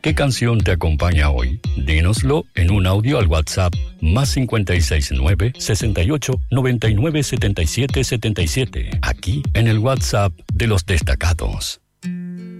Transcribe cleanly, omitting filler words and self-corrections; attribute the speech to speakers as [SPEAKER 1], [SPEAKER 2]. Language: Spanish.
[SPEAKER 1] ¿Qué canción te acompaña hoy? Dínoslo en un audio al WhatsApp más 569 68 99 77 77. Aquí en el WhatsApp de los destacados.